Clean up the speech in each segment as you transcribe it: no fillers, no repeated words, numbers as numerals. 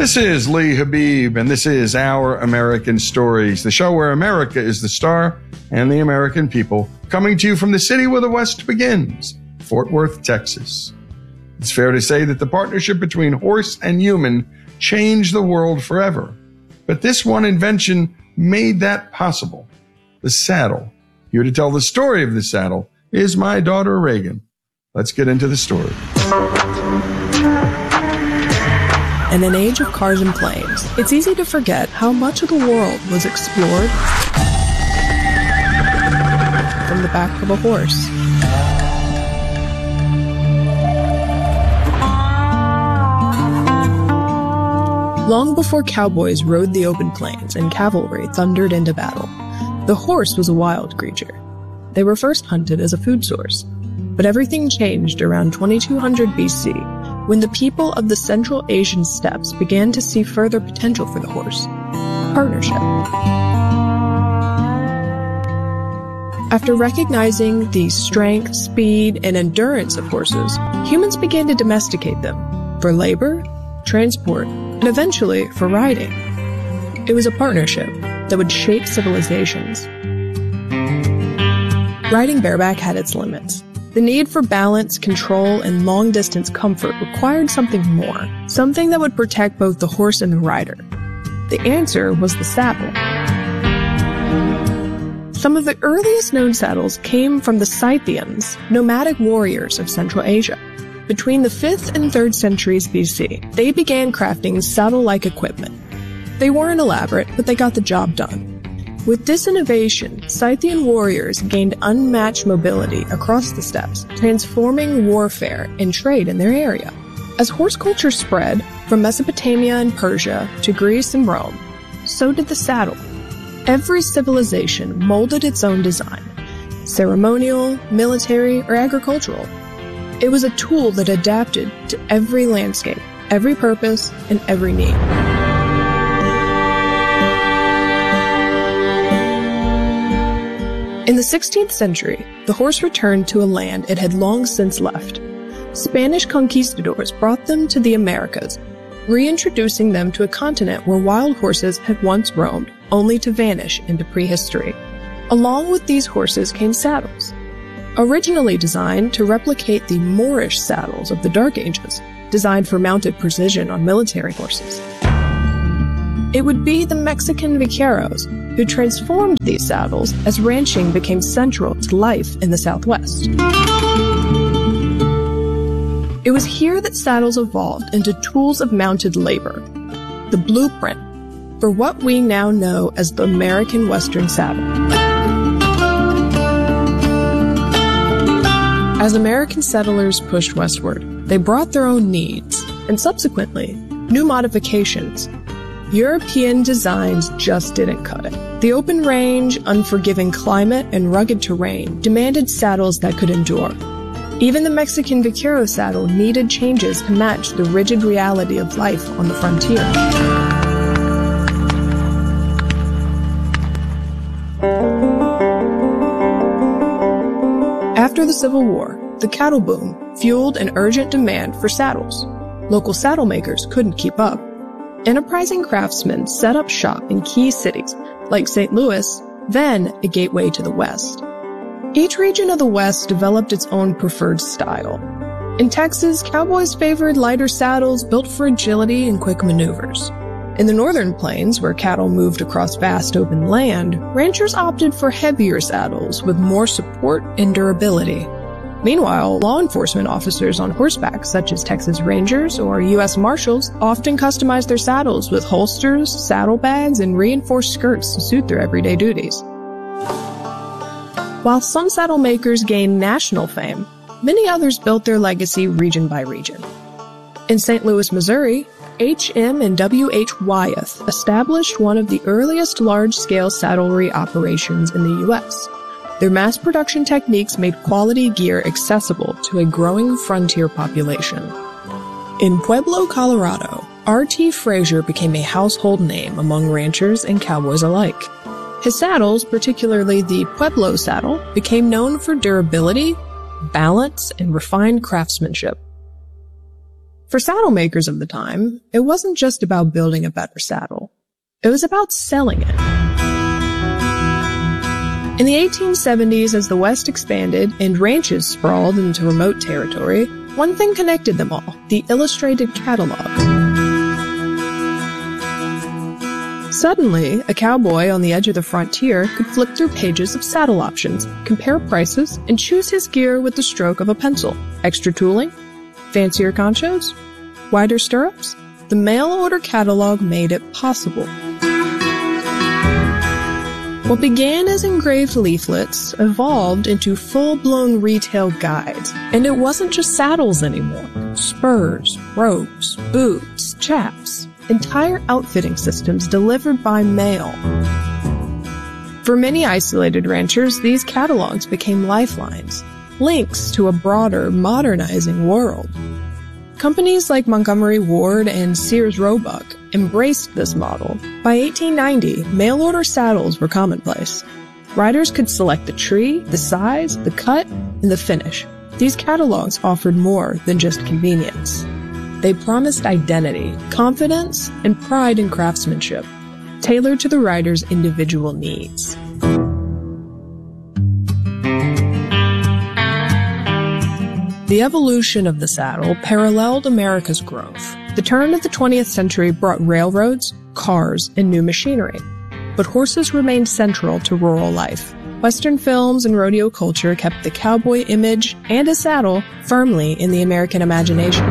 This is Lee Habib, and this is Our American Stories, the show where America is the star and the American people, coming to you from the city where the West begins, Fort Worth, Texas. It's fair to say that the partnership between horse and human changed the world forever. But this one invention made that possible. The saddle. Here to tell the story of the saddle is my daughter Reagan. Let's get into the story. In an age of cars and planes, it's easy to forget how much of the world was explored from the back of a horse. Long before cowboys rode the open plains and cavalry thundered into battle, the horse was a wild creature. They were first hunted as a food source, but everything changed around 2200 BC when the people of the Central Asian steppes began to see further potential for the horse: partnership. After recognizing the strength, speed, and endurance of horses, humans began to domesticate them for labor, transport, and eventually for riding. It was a partnership that would shape civilizations. Riding bareback had its limits. The need for balance, control, and long-distance comfort required something more, something that would protect both the horse and the rider. The answer was the saddle. Some of the earliest known saddles came from the Scythians, nomadic warriors of Central Asia. Between the 5th and 3rd centuries BC, they began crafting saddle-like equipment. They weren't elaborate, but they got the job done. With this innovation, Scythian warriors gained unmatched mobility across the steppes, transforming warfare and trade in their area. As horse culture spread from Mesopotamia and Persia to Greece and Rome, so did the saddle. Every civilization molded its own design, ceremonial, military, or agricultural. It was a tool that adapted to every landscape, every purpose, and every need. In the 16th century, the horse returned to a land it had long since left. Spanish conquistadors brought them to the Americas, reintroducing them to a continent where wild horses had once roamed, only to vanish into prehistory. Along with these horses came saddles. Originally designed to replicate the Moorish saddles of the Dark Ages, designed for mounted precision on military horses. It would be the Mexican vaqueros who transformed these saddles as ranching became central to life in the Southwest. It was here that saddles evolved into tools of mounted labor, the blueprint for what we now know as the American Western saddle. As American settlers pushed westward, they brought their own needs, and subsequently, new modifications. European designs just didn't cut it. The open range, unforgiving climate, and rugged terrain demanded saddles that could endure. Even the Mexican vaquero saddle needed changes to match the rigid reality of life on the frontier. After the Civil War, the cattle boom fueled an urgent demand for saddles. Local saddle makers couldn't keep up. Enterprising craftsmen set up shop in key cities like St. Louis, then a gateway to the West. Each region of the West developed its own preferred style. In Texas, cowboys favored lighter saddles built for agility and quick maneuvers. In the northern plains, where cattle moved across vast open land, ranchers opted for heavier saddles with more support and durability. Meanwhile, law enforcement officers on horseback, such as Texas Rangers or U.S. Marshals, often customized their saddles with holsters, saddlebags, and reinforced skirts to suit their everyday duties. While some saddle makers gained national fame, many others built their legacy region by region. In St. Louis, Missouri, H.M. and W.H. Wyeth established one of the earliest large-scale saddlery operations in the U.S. Their mass production techniques made quality gear accessible to a growing frontier population. In Pueblo, Colorado, R.T. Frazier became a household name among ranchers and cowboys alike. His saddles, particularly the Pueblo saddle, became known for durability, balance, and refined craftsmanship. For saddle makers of the time, it wasn't just about building a better saddle. It was about selling it. In the 1870s, as the West expanded and ranches sprawled into remote territory, one thing connected them all: the illustrated catalog. Suddenly, a cowboy on the edge of the frontier could flip through pages of saddle options, compare prices, and choose his gear with the stroke of a pencil. Extra tooling? Fancier conchos? Wider stirrups? The mail-order catalog made it possible. What began as engraved leaflets evolved into full-blown retail guides. And it wasn't just saddles anymore. Spurs, ropes, boots, chaps. Entire outfitting systems delivered by mail. For many isolated ranchers, these catalogs became lifelines, links to a broader, modernizing world. Companies like Montgomery Ward and Sears Roebuck embraced this model. By 1890, mail-order saddles were commonplace. Riders could select the tree, the size, the cut, and the finish. These catalogs offered more than just convenience. They promised identity, confidence, and pride in craftsmanship, tailored to the rider's individual needs. The evolution of the saddle paralleled America's growth. The turn of the 20th century brought railroads, cars, and new machinery. But horses remained central to rural life. Western films and rodeo culture kept the cowboy image and a saddle firmly in the American imagination.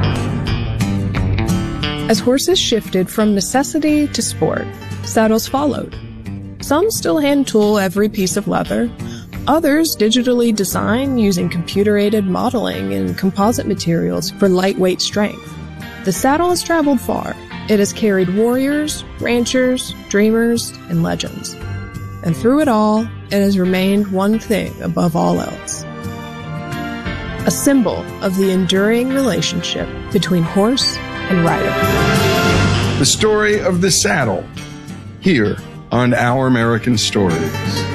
As horses shifted from necessity to sport, saddles followed. Some still hand-tool every piece of leather. Others digitally design using computer-aided modeling and composite materials for lightweight strength. The saddle has traveled far. It has carried warriors, ranchers, dreamers, and legends. And through it all, it has remained one thing above all else: a symbol of the enduring relationship between horse and rider. The story of the saddle, here on Our American Stories.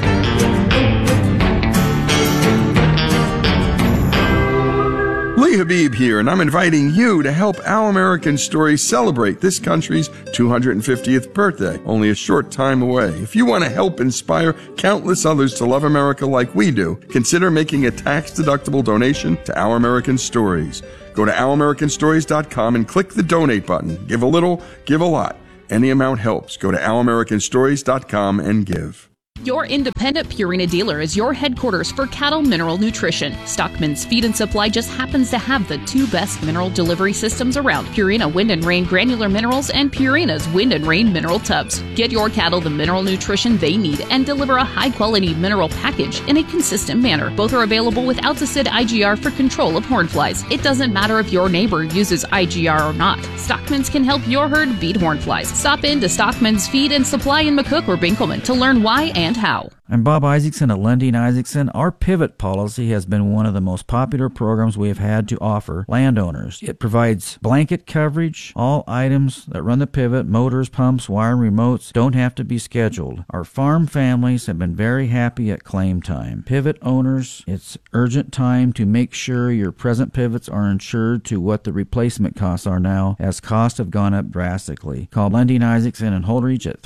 Lee Habib here, and I'm inviting you to help Our American Stories celebrate this country's 250th birthday, only a short time away. If you want to help inspire countless others to love America like we do, consider making a tax-deductible donation to Our American Stories. Go to ouramericanstories.com and click the donate button. Give a little, give a lot. Any amount helps. Go to ouramericanstories.com and give. Your independent Purina dealer is your headquarters for cattle mineral nutrition. Stockman's Feed and Supply just happens to have the two best mineral delivery systems around: Purina Wind and Rain granular minerals and Purina's Wind and Rain mineral tubs. Get your cattle the mineral nutrition they need and deliver a high-quality mineral package in a consistent manner. Both are available with Alticid IGR for control of hornflies. It doesn't matter if your neighbor uses IGR or not. Stockman's can help your herd beat hornflies. Stop in to Stockman's Feed and Supply in McCook or Binkelman to learn why and how. I'm Bob Isaacson of Lundin Isaacson. Our Pivot policy has been one of the most popular programs we have had to offer landowners. It provides blanket coverage. All items that run the Pivot, motors, pumps, wire, and remotes, don't have to be scheduled. Our farm families have been very happy at claim time. Pivot owners, it's urgent time to make sure your present pivots are insured to what the replacement costs are now, as costs have gone up drastically. Call Lundin Isaacson and Holdridge at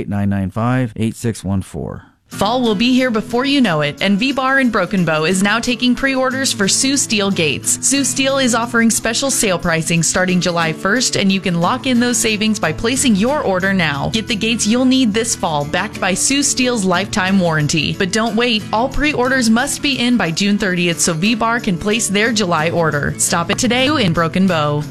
308-995-8614. Fall will be here before you know it, and V-Bar in Broken Bow is now taking pre-orders for Sioux Steel gates. Sioux Steel is offering special sale pricing starting July 1st, and you can lock in those savings by placing your order now. Get the gates you'll need this fall, backed by Sioux Steel's lifetime warranty. But don't wait. All pre-orders must be in by June 30th so V-Bar can place their July order. Stop it today in Broken Bow.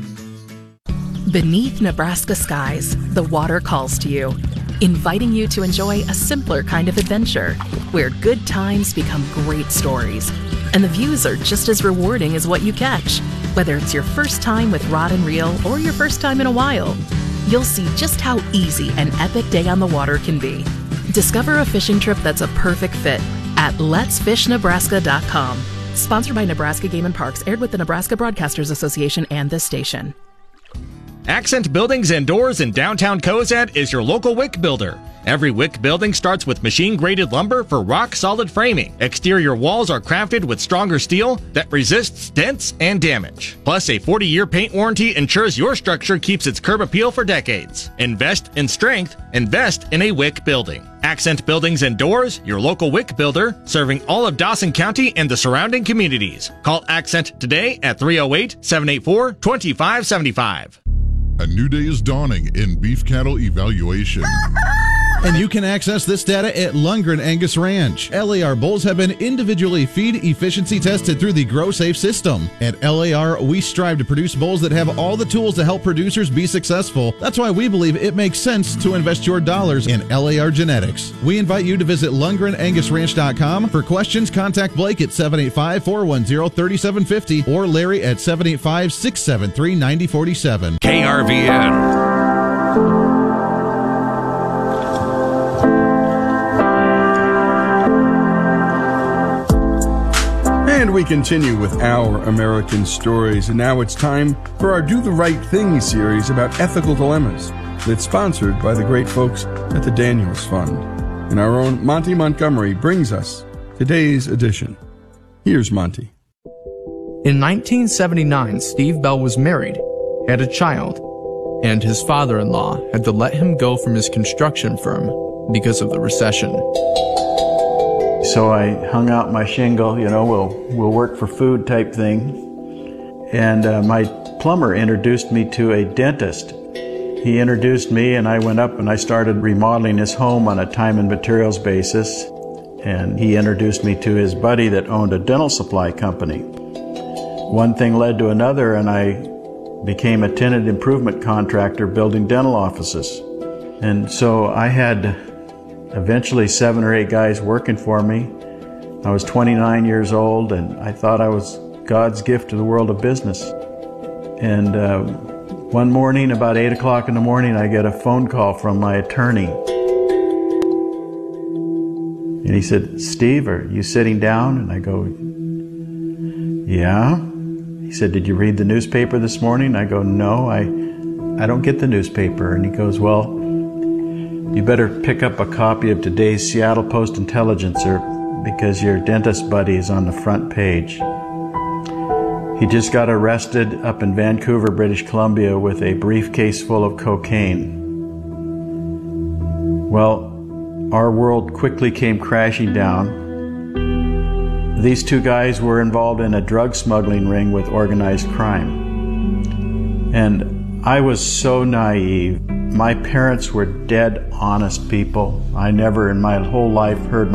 Beneath Nebraska skies, the water calls to you, inviting you to enjoy a simpler kind of adventure, where good times become great stories, and the views are just as rewarding as what you catch. Whether it's your first time with rod and reel or your first time in a while, you'll see just how easy an epic day on the water can be. Discover a fishing trip that's a perfect fit at letsfishnebraska.com. Sponsored by Nebraska Game and Parks, aired with the Nebraska Broadcasters Association and this station. Accent Buildings and Doors in downtown Cozad is your local WIC builder. Every WIC building starts with machine-graded lumber for rock-solid framing. Exterior walls are crafted with stronger steel that resists dents and damage. Plus, a 40-year paint warranty ensures your structure keeps its curb appeal for decades. Invest in strength. Invest in a WIC building. Accent Buildings and Doors, your local WIC builder, serving all of Dawson County and the surrounding communities. Call Accent today at 308-784-2575. A new day is dawning in beef cattle evaluation. And you can access this data at Lundgren Angus Ranch. LAR bulls have been individually feed efficiency tested through the GrowSafe system. At LAR, we strive to produce bulls that have all the tools to help producers be successful. That's why we believe it makes sense to invest your dollars in LAR genetics. We invite you to visit LundgrenAngusRanch.com. For questions, contact Blake at 785-410-3750 or Larry at 785-673-9047. KRVN. And we continue with Our American Stories. And now it's time for our Do the Right Thing series about ethical dilemmas that's sponsored by the great folks at the Daniels Fund. And our own Monty Montgomery brings us today's edition. Here's Monty. In 1979, Steve Bell was married, had a child, and his father-in-law had to let him go from his construction firm because of the recession. So I hung out my shingle, we'll work for food type thing. And my plumber introduced me to a dentist. He introduced me and I went up and I started remodeling his home on a time and materials basis. And he introduced me to his buddy that owned a dental supply company. One thing led to another and I became a tenant improvement contractor building dental offices. And so I had eventually 7 or 8 guys working for me. I was 29 years old and I thought I was God's gift to the world of business. And one morning, about 8 o'clock in the morning, I get a phone call from my attorney. And he said, "Steve, are you sitting down?" And I go, "Yeah." He said, "Did you read the newspaper this morning?" I go, "No, I don't get the newspaper." And he goes, "Well, you better pick up a copy of today's Seattle Post-Intelligencer because your dentist buddy is on the front page. He just got arrested up in Vancouver, British Columbia with a briefcase full of cocaine." Well, our world quickly came crashing down. These 2 guys were involved in a drug smuggling ring with organized crime. And I was so naive. My parents were dead honest people. I never in my whole life heard